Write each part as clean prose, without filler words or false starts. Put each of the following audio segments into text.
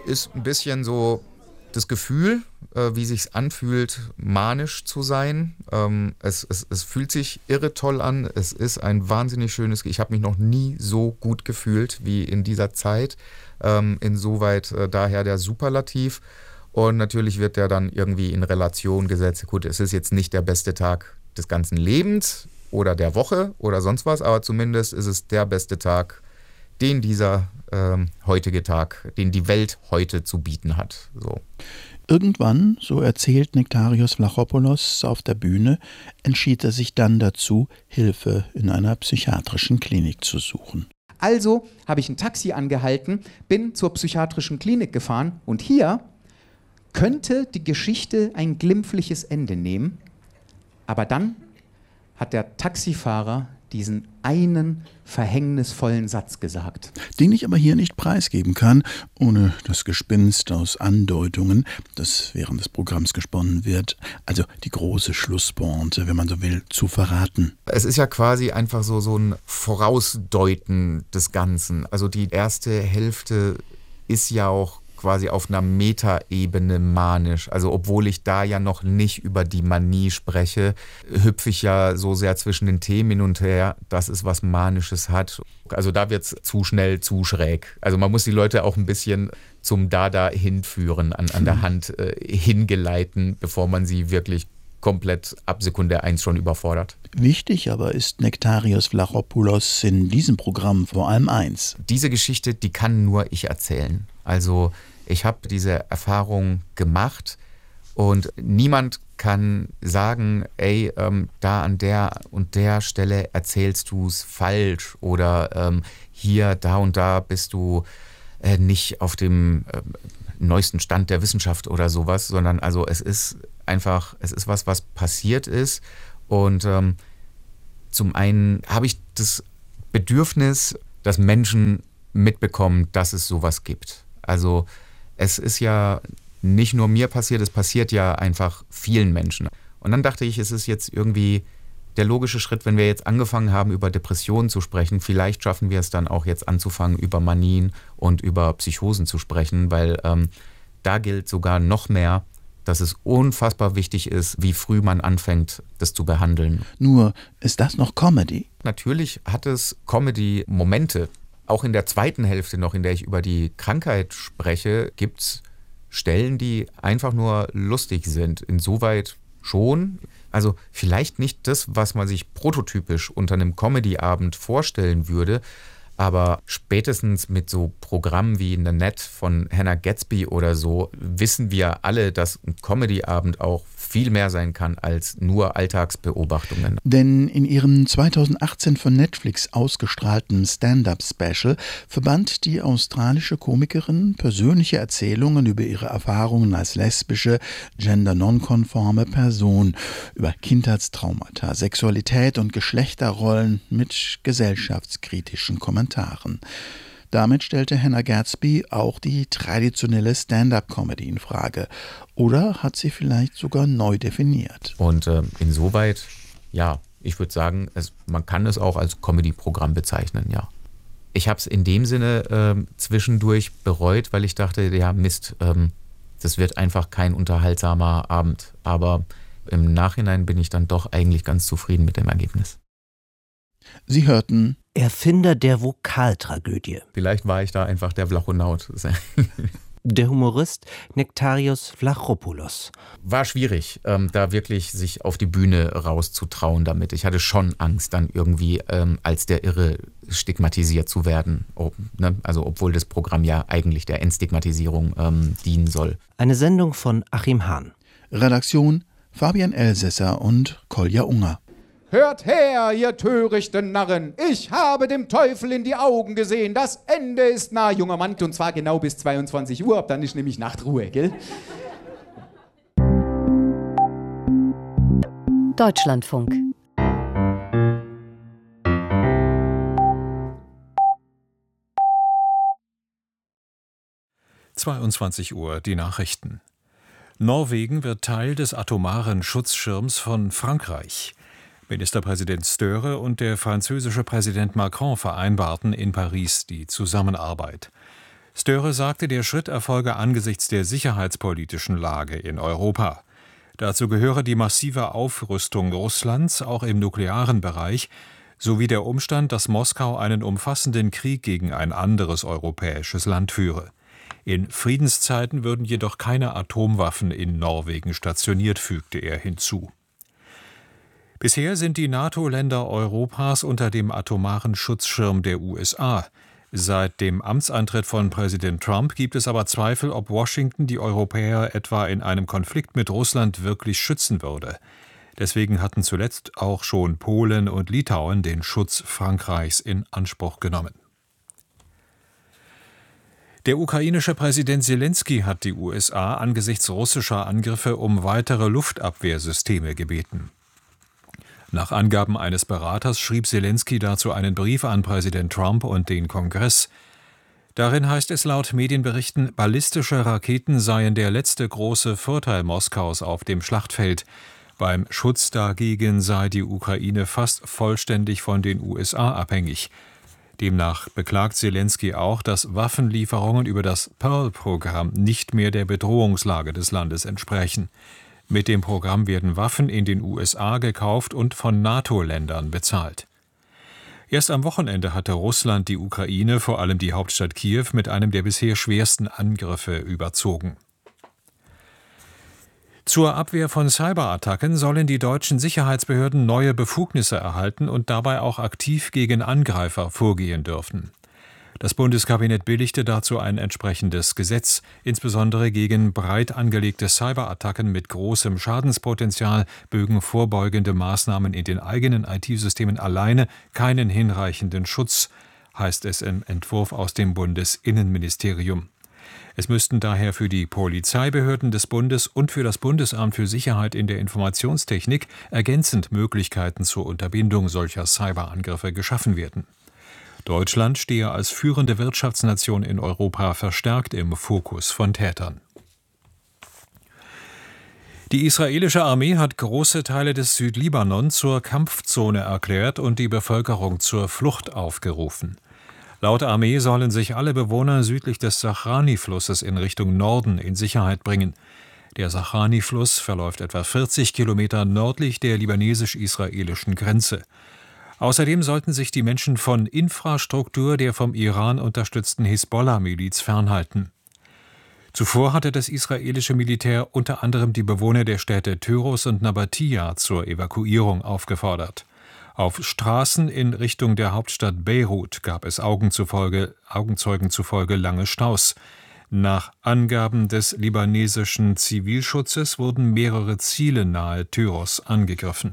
ist ein bisschen so das Gefühl, wie sich's anfühlt, manisch zu sein. Es fühlt sich irre toll an. Es ist ein wahnsinnig schönes. Ich habe mich noch nie so gut gefühlt wie in dieser Zeit. Insoweit daher der Superlativ. Und natürlich wird der dann irgendwie in Relation gesetzt. Gut, es ist jetzt nicht der beste Tag des ganzen Lebens oder der Woche oder sonst was, aber zumindest ist es der beste Tag, den dieser heutige Tag, den die Welt heute zu bieten hat. So. Irgendwann, so erzählt Nektarios Vlachopoulos auf der Bühne, entschied er sich dann dazu, Hilfe in einer psychiatrischen Klinik zu suchen. Also habe ich ein Taxi angehalten, bin zur psychiatrischen Klinik gefahren und hier könnte die Geschichte ein glimpfliches Ende nehmen, aber dann hat der Taxifahrer diesen einen verhängnisvollen Satz gesagt. Den ich aber hier nicht preisgeben kann, ohne das Gespinst aus Andeutungen, das während des Programms gesponnen wird, also die große Schlusspointe, wenn man so will, zu verraten. Es ist ja quasi einfach so ein Vorausdeuten des Ganzen. Also die erste Hälfte ist ja auch quasi auf einer Metaebene manisch. Also obwohl ich da ja noch nicht über die Manie spreche, hüpfe ich ja so sehr zwischen den Themen hin und her, dass es was Manisches hat. Also da wird es zu schnell, zu schräg. Also man muss die Leute auch ein bisschen zum Dada hinführen, an der Hand hingeleiten, bevor man sie wirklich komplett ab Sekunde 1 schon überfordert. Wichtig aber ist Nektarios Vlachopoulos in diesem Programm vor allem eins. Diese Geschichte, die kann nur ich erzählen. Also ich habe diese Erfahrung gemacht und niemand kann sagen, ey, da an der und der Stelle erzählst du es falsch oder hier, da und da bist du nicht auf dem neuesten Stand der Wissenschaft oder sowas, sondern also es ist was passiert ist und zum einen habe ich das Bedürfnis, dass Menschen mitbekommen, dass es sowas gibt. Also es ist ja nicht nur mir passiert, es passiert ja einfach vielen Menschen. Und dann dachte ich, es ist jetzt irgendwie der logische Schritt, wenn wir jetzt angefangen haben, über Depressionen zu sprechen, vielleicht schaffen wir es dann auch jetzt anzufangen, über Manien und über Psychosen zu sprechen, weil da gilt sogar noch mehr, dass es unfassbar wichtig ist, wie früh man anfängt, das zu behandeln. Nur, ist das noch Comedy? Natürlich hat es Comedy-Momente. Auch in der zweiten Hälfte noch, in der ich über die Krankheit spreche, gibt es Stellen, die einfach nur lustig sind. Insoweit schon. Also vielleicht nicht das, was man sich prototypisch unter einem Comedy-Abend vorstellen würde, aber spätestens mit so Programmen wie Nanette von Hannah Gadsby oder so wissen wir alle, dass ein Comedy-Abend auch viel mehr sein kann als nur Alltagsbeobachtungen. Denn in ihrem 2018 von Netflix ausgestrahlten Stand-Up-Special verband die australische Komikerin persönliche Erzählungen über ihre Erfahrungen als lesbische, gender-nonkonforme Person, über Kindheitstraumata, Sexualität und Geschlechterrollen mit gesellschaftskritischen Kommentaren. Damit stellte Hannah Gadsby auch die traditionelle Stand-up-Comedy in Frage. Oder hat sie vielleicht sogar neu definiert? Und insoweit, ja, ich würde sagen, man kann es auch als Comedy-Programm bezeichnen, ja. Ich habe es in dem Sinne zwischendurch bereut, weil ich dachte, ja Mist, das wird einfach kein unterhaltsamer Abend. Aber im Nachhinein bin ich dann doch eigentlich ganz zufrieden mit dem Ergebnis. Sie hörten Erfinder der Vokaltragödie. Vielleicht war ich da einfach der Vlachonaut. Der Humorist Nektarios Vlachopoulos. War schwierig, da wirklich sich auf die Bühne rauszutrauen damit. Ich hatte schon Angst, dann irgendwie als der Irre stigmatisiert zu werden. Also obwohl das Programm ja eigentlich der Entstigmatisierung dienen soll. Eine Sendung von Achim Hahn. Redaktion Fabian Elsässer und Kolja Unger. Hört her, ihr törichten Narren, ich habe dem Teufel in die Augen gesehen, das Ende ist nah, junger Mann, und zwar genau bis 22 Uhr, ab dann ist nämlich Nachtruhe, gell? Deutschlandfunk. Uhr, die Nachrichten. Norwegen wird Teil des atomaren Schutzschirms von Frankreich. Ministerpräsident Støre und der französische Präsident Macron vereinbarten in Paris die Zusammenarbeit. Störe sagte, der Schritt erfolge angesichts der sicherheitspolitischen Lage in Europa. Dazu gehöre die massive Aufrüstung Russlands, auch im nuklearen Bereich, sowie der Umstand, dass Moskau einen umfassenden Krieg gegen ein anderes europäisches Land führe. In Friedenszeiten würden jedoch keine Atomwaffen in Norwegen stationiert, fügte er hinzu. Bisher sind die NATO-Länder Europas unter dem atomaren Schutzschirm der USA. Seit dem Amtsantritt von Präsident Trump gibt es aber Zweifel, ob Washington die Europäer etwa in einem Konflikt mit Russland wirklich schützen würde. Deswegen hatten zuletzt auch schon Polen und Litauen den Schutz Frankreichs in Anspruch genommen. Der ukrainische Präsident Selenskyj hat die USA angesichts russischer Angriffe um weitere Luftabwehrsysteme gebeten. Nach Angaben eines Beraters schrieb Selenskyj dazu einen Brief an Präsident Trump und den Kongress. Darin heißt es laut Medienberichten, ballistische Raketen seien der letzte große Vorteil Moskaus auf dem Schlachtfeld. Beim Schutz dagegen sei die Ukraine fast vollständig von den USA abhängig. Demnach beklagt Selenskyj auch, dass Waffenlieferungen über das Pearl-Programm nicht mehr der Bedrohungslage des Landes entsprechen. Mit dem Programm werden Waffen in den USA gekauft und von NATO-Ländern bezahlt. Erst am Wochenende hatte Russland die Ukraine, vor allem die Hauptstadt Kiew, mit einem der bisher schwersten Angriffe überzogen. Zur Abwehr von Cyberattacken sollen die deutschen Sicherheitsbehörden neue Befugnisse erhalten und dabei auch aktiv gegen Angreifer vorgehen dürfen. Das Bundeskabinett billigte dazu ein entsprechendes Gesetz. Insbesondere gegen breit angelegte Cyberattacken mit großem Schadenspotenzial bögen vorbeugende Maßnahmen in den eigenen IT-Systemen alleine keinen hinreichenden Schutz, heißt es im Entwurf aus dem Bundesinnenministerium. Es müssten daher für die Polizeibehörden des Bundes und für das Bundesamt für Sicherheit in der Informationstechnik ergänzend Möglichkeiten zur Unterbindung solcher Cyberangriffe geschaffen werden. Deutschland stehe als führende Wirtschaftsnation in Europa verstärkt im Fokus von Tätern. Die israelische Armee hat große Teile des Südlibanon zur Kampfzone erklärt und die Bevölkerung zur Flucht aufgerufen. Laut Armee sollen sich alle Bewohner südlich des Sachrani-Flusses in Richtung Norden in Sicherheit bringen. Der Sachrani-Fluss verläuft etwa 40 Kilometer nördlich der libanesisch-israelischen Grenze. Außerdem sollten sich die Menschen von Infrastruktur der vom Iran unterstützten Hisbollah-Miliz fernhalten. Zuvor hatte das israelische Militär unter anderem die Bewohner der Städte Tyros und Nabatia zur Evakuierung aufgefordert. Auf Straßen in Richtung der Hauptstadt Beirut gab es Augenzeugen zufolge lange Staus. Nach Angaben des libanesischen Zivilschutzes wurden mehrere Ziele nahe Tyros angegriffen.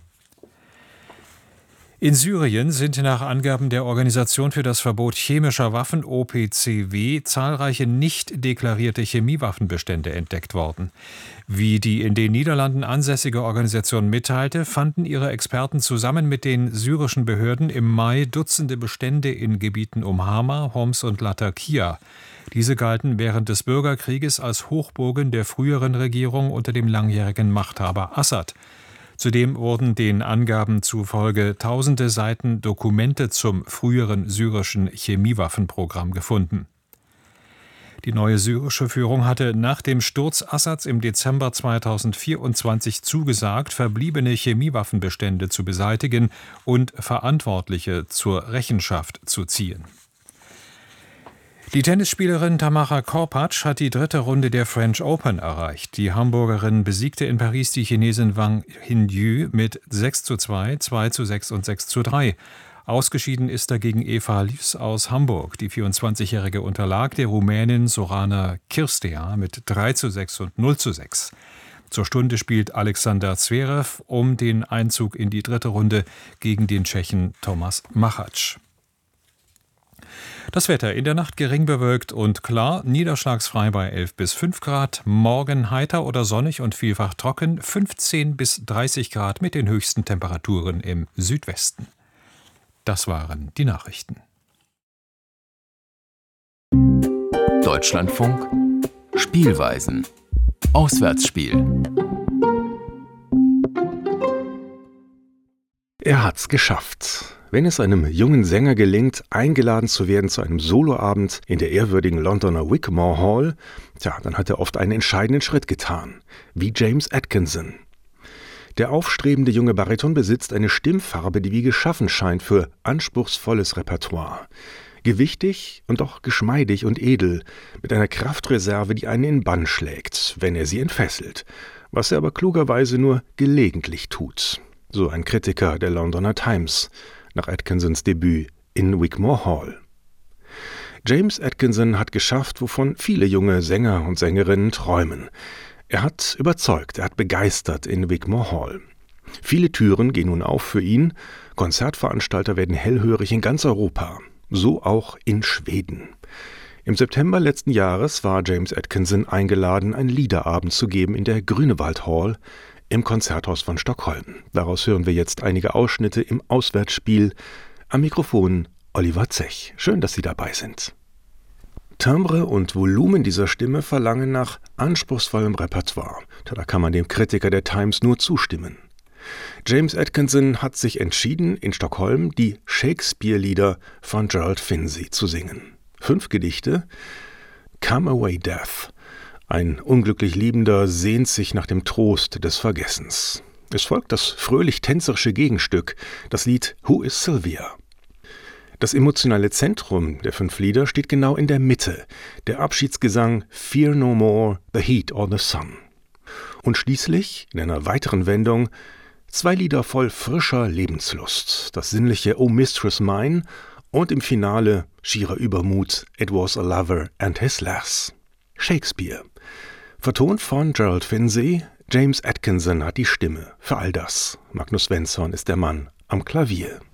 In Syrien sind nach Angaben der Organisation für das Verbot chemischer Waffen OPCW zahlreiche nicht deklarierte Chemiewaffenbestände entdeckt worden. Wie die in den Niederlanden ansässige Organisation mitteilte, fanden ihre Experten zusammen mit den syrischen Behörden im Mai Dutzende Bestände in Gebieten um Hama, Homs und Latakia. Diese galten während des Bürgerkrieges als Hochburgen der früheren Regierung unter dem langjährigen Machthaber Assad. Zudem wurden den Angaben zufolge tausende Seiten Dokumente zum früheren syrischen Chemiewaffenprogramm gefunden. Die neue syrische Führung hatte nach dem Sturz Assads im Dezember 2024 zugesagt, verbliebene Chemiewaffenbestände zu beseitigen und Verantwortliche zur Rechenschaft zu ziehen. Die Tennisspielerin Tamara Korpatsch hat die 3. Runde der French Open erreicht. Die Hamburgerin besiegte in Paris die Chinesin Wang Hinyu mit 6:2, 2:6 und 6:3. Ausgeschieden ist dagegen Eva Liefs aus Hamburg. Die 24-Jährige unterlag der Rumänin Sorana Cirstea mit 3:6 und 0:6. Zur Stunde spielt Alexander Zverev um den Einzug in die 3. Runde gegen den Tschechen Tomáš Machač. Das Wetter: in der Nacht gering bewölkt und klar, niederschlagsfrei bei 11 bis 5 Grad, morgen heiter oder sonnig und vielfach trocken, 15 bis 30 Grad mit den höchsten Temperaturen im Südwesten. Das waren die Nachrichten. Deutschlandfunk Spielweisen. Auswärtsspiel. Er hat's geschafft. Wenn es einem jungen Sänger gelingt, eingeladen zu werden zu einem Soloabend in der ehrwürdigen Londoner Wigmore Hall, dann hat er oft einen entscheidenden Schritt getan, wie James Atkinson. Der aufstrebende junge Bariton besitzt eine Stimmfarbe, die wie geschaffen scheint für anspruchsvolles Repertoire. Gewichtig und doch geschmeidig und edel, mit einer Kraftreserve, die einen in Bann schlägt, wenn er sie entfesselt, was er aber klugerweise nur gelegentlich tut. So ein Kritiker der Londoner Times nach Atkinsons Debüt in Wigmore Hall. James Atkinson hat geschafft, wovon viele junge Sänger und Sängerinnen träumen. Er hat überzeugt, er hat begeistert in Wigmore Hall. Viele Türen gehen nun auf für ihn, Konzertveranstalter werden hellhörig in ganz Europa, so auch in Schweden. Im September letzten Jahres war James Atkinson eingeladen, einen Liederabend zu geben in der Grünewald Hall im Konzerthaus von Stockholm. Daraus hören wir jetzt einige Ausschnitte im Auswärtsspiel. Am Mikrofon Oliver Zech. Schön, dass Sie dabei sind. Timbre und Volumen dieser Stimme verlangen nach anspruchsvollem Repertoire. Da kann man dem Kritiker der Times nur zustimmen. James Atkinson hat sich entschieden, in Stockholm die Shakespeare-Lieder von Gerald Finzi zu singen. 5 Gedichte. Come Away Death. Ein unglücklich Liebender sehnt sich nach dem Trost des Vergessens. Es folgt das fröhlich-tänzerische Gegenstück, das Lied Who is Sylvia? Das emotionale Zentrum der 5 Lieder steht genau in der Mitte, der Abschiedsgesang Fear No More, The Heat or the Sun. Und schließlich, in einer weiteren Wendung, 2 Lieder voll frischer Lebenslust, das sinnliche Oh Mistress Mine und im Finale schierer Übermut It Was a Lover and His Lass. Shakespeare. Vertont von Gerald Finzi, James Atkinson hat die Stimme für all das. Magnus Svensson ist der Mann am Klavier.